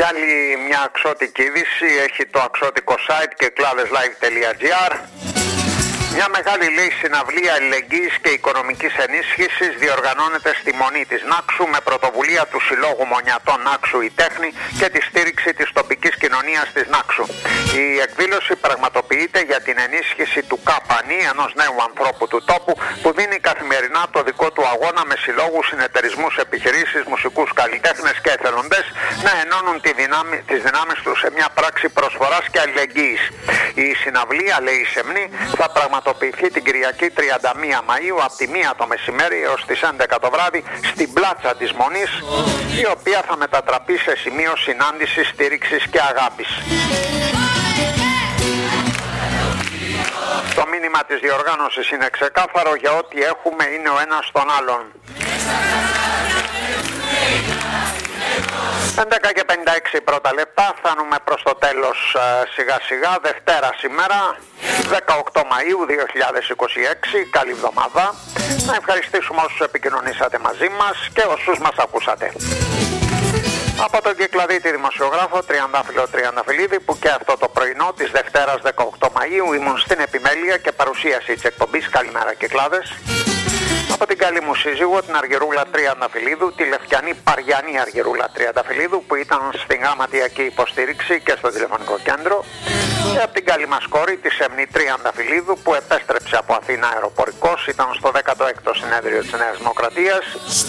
Κι άλλη μια αξιωτική είδηση έχει το αξιωτικό site κεκλάδεσlive.gr. Μια μεγάλη λέει συναυλία αλληλεγγύης και οικονομικής ενίσχυσης διοργανώνεται στη Μονή της Νάξου με πρωτοβουλία του Συλλόγου Μονιατών Νάξου η Τέχνη και τη στήριξη της τοπικής κοινωνίας της Νάξου. Η εκδήλωση πραγματοποιείται για την ενίσχυση του ΚΑΠΑΝΗ, ενός νέου ανθρώπου του τόπου που δίνει καθημερινά το δικό του αγώνα με συλλόγους, συνεταιρισμούς, επιχειρήσεις, μουσικούς, καλλιτέχνες και εθελοντές να ενώνουν τις δυνάμεις τους σε μια πράξη προσφοράς και αλληλεγγύης. Η συναυλία, λέει η Σεμνή, θα πραγματοποιηθεί την Κυριακή 31 Μαΐου από τη 1 το μεσημέρι έως τις 11 το βράδυ στην πλάτσα της Μονής, η οποία θα μετατραπεί σε σημείο συνάντησης, στήριξης και αγάπης. Το μήνυμα της διοργάνωσης είναι ξεκάθαρο, για ό,τι έχουμε είναι ο ένας τον άλλον. 11 και 56 πρώτα λεπτά, φτάνουμε προς το τέλος σιγά σιγά. Δευτέρα σήμερα, 18 Μαΐου 2026, καλή εβδομάδα. Να ευχαριστήσουμε όσους επικοινωνήσατε μαζί μας και όσους μας ακούσατε. Από τον Κυκλαδίτη δημοσιογράφο Τριαντάφυλλο Τριανταφυλλίδη, που και αυτό το πρωινό της Δευτέρας 18 Μαΐου ήμουν στην επιμέλεια και παρουσίαση της εκπομπής. Καλημέρα Κυκλάδες. Από την καλή μου σύζυγο, την Αργυρούλα Τριανταφυλλίδου, τη Λευκιανή Παριανή Αργυρούλα Τριανταφυλλίδου, που ήταν στην γραμματιακή υποστήριξη και στο τηλεφωνικό κέντρο, και από την καλή μας κόρη, τη Σεμνή Τριανταφυλλίδου, που επέστρεψε από Αθήνα αεροπορικός, ήταν στο 16ο συνέδριο της Νέας Δημοκρατίας.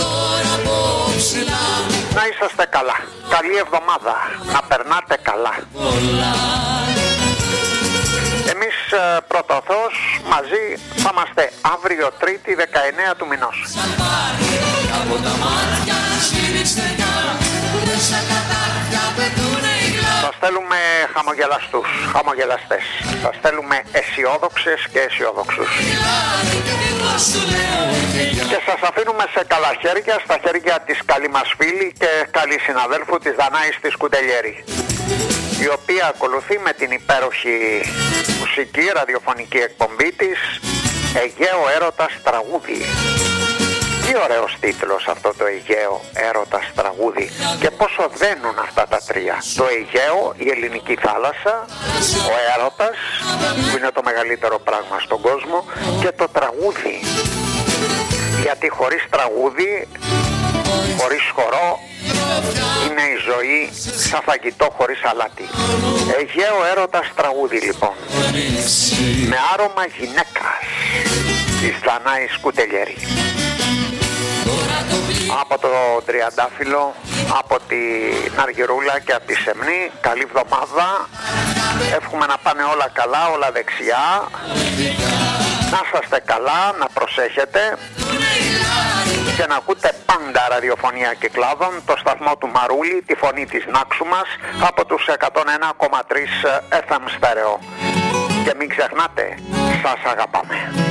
Να είσαστε καλά, καλή εβδομάδα, να περνάτε καλά. Εμείς πρώτα ο Θεός μαζί θα είμαστε αύριο Τρίτη 19 του μηνός. Σας θέλουμε χαμογελαστούς, χαμογελαστές. Σας θέλουμε αισιόδοξες και αισιόδοξους. Και σας αφήνουμε σε καλά χέρια, στα χέρια της καλή μας φίλη και καλή συναδέλφου της Δανάης της Κουτελιέρη, η οποία ακολουθεί με την υπέροχη μουσική ραδιοφωνική εκπομπή της Αιγαίο Έρωτας Τραγούδι. Τι ωραίος τίτλος αυτό, το Αιγαίο Έρωτας Τραγούδι, και πόσο δένουν αυτά τα τρία. Το Αιγαίο, η ελληνική θάλασσα, ο έρωτας που είναι το μεγαλύτερο πράγμα στον κόσμο, και το τραγούδι, γιατί χωρίς τραγούδι, χωρίς χορό, είναι η ζωή σαν φαγητό χωρίς αλάτι. Αιγαίο Έρωτας Τραγούδι λοιπόν, με άρωμα γυναίκας, της Δανάης Κουτελιέρη. Από το Τριαντάφυλλο, από την Αργυρούλα και από τη Σεμνή, καλή εβδομάδα. Εύχομαι να πάνε όλα καλά, όλα δεξιά. Να είσαστε καλά, να προσέχετε και να ακούτε πάντα ραδιοφωνία Κυκλάδων, το σταθμό του Μαρούλη, τη φωνή της Νάξου μας, από τους 101,3 FM στέρεο. Και μην ξεχνάτε, σας αγαπάμε.